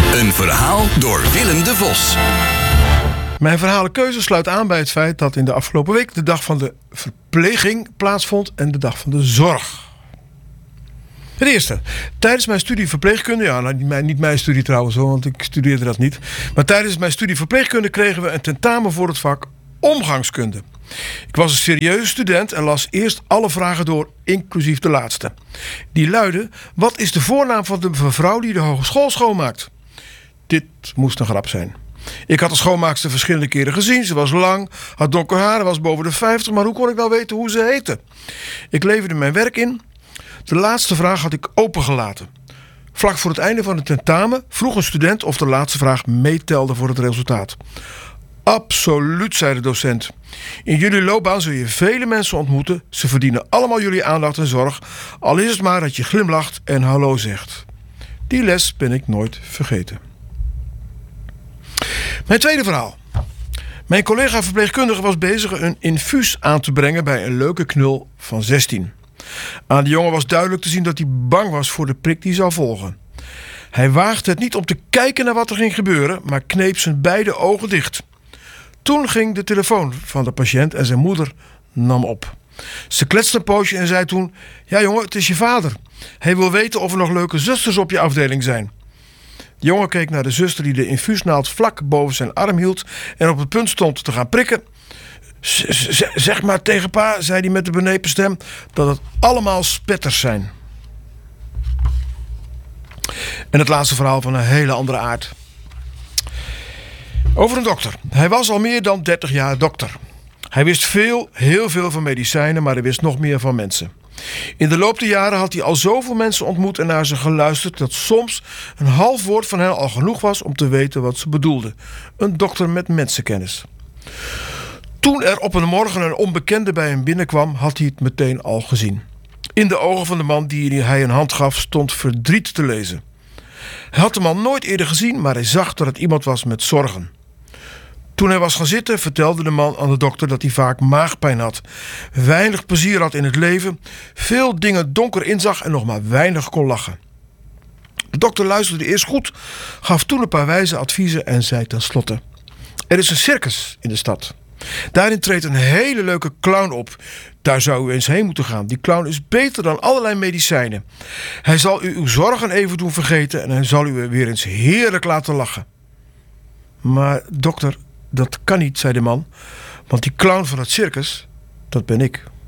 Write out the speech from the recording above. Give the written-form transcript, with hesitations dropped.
Een verhaal door Willem de Vos. Mijn verhalenkeuze sluit aan bij het feit dat in de afgelopen week de dag van de verpleging plaatsvond en de dag van de zorg. Het eerste. Tijdens mijn studie verpleegkunde, niet mijn studie trouwens hoor, want ik studeerde dat niet. Maar tijdens mijn studie verpleegkunde kregen we een tentamen voor het vak omgangskunde. Ik was een serieuze student en las eerst alle vragen door, inclusief de laatste. Die luidde: wat is de voornaam van de mevrouw die de hogeschool schoonmaakt? Dit moest een grap zijn. Ik had de schoonmaakster verschillende keren gezien. Ze was lang, had donker haar, was boven de 50, maar hoe kon ik nou weten hoe ze heette? Ik leverde mijn werk in. De laatste vraag had ik opengelaten. Vlak voor het einde van het tentamen vroeg een student of de laatste vraag meetelde voor het resultaat. Absoluut, zei de docent. In jullie loopbaan zul je vele mensen ontmoeten. Ze verdienen allemaal jullie aandacht en zorg. Al is het maar dat je glimlacht en hallo zegt. Die les ben ik nooit vergeten. Mijn tweede verhaal. Mijn collega verpleegkundige was bezig een infuus aan te brengen bij een leuke knul van 16. Aan de jongen was duidelijk te zien dat hij bang was voor de prik die zou volgen. Hij waagde het niet om te kijken naar wat er ging gebeuren, maar kneep zijn beide ogen dicht. Toen ging de telefoon van de patiënt en zijn moeder nam op. Ze kletste een poosje en zei toen: ja jongen, het is je vader. Hij wil weten of er nog leuke zusters op je afdeling zijn. De jongen keek naar de zuster die de infuusnaald vlak boven zijn arm hield en op het punt stond te gaan prikken. Zeg maar tegen pa, zei hij met de benepen stem, dat het allemaal spetters zijn. En het laatste verhaal van een hele andere aard. Over een dokter. Hij was al meer dan 30 jaar dokter. Hij wist heel veel van medicijnen, maar hij wist nog meer van mensen. In de loop der jaren had hij al zoveel mensen ontmoet en naar ze geluisterd dat soms een half woord van hen al genoeg was om te weten wat ze bedoelden. Een dokter met mensenkennis. Toen er op een morgen een onbekende bij hem binnenkwam, had hij het meteen al gezien. In de ogen van de man die hij een hand gaf stond verdriet te lezen. Hij had de man nooit eerder gezien, maar hij zag dat het iemand was met zorgen. Toen hij was gaan zitten, vertelde de man aan de dokter dat hij vaak maagpijn had, weinig plezier had in het leven, veel dingen donker inzag en nog maar weinig kon lachen. De dokter luisterde eerst goed, gaf toen een paar wijze adviezen en zei tenslotte: er is een circus in de stad. Daarin treedt een hele leuke clown op. Daar zou u eens heen moeten gaan. Die clown is beter dan allerlei medicijnen. Hij zal u uw zorgen even doen vergeten en hij zal u weer eens heerlijk laten lachen. Maar dokter, dat kan niet, zei de man, want die clown van het circus, dat ben ik.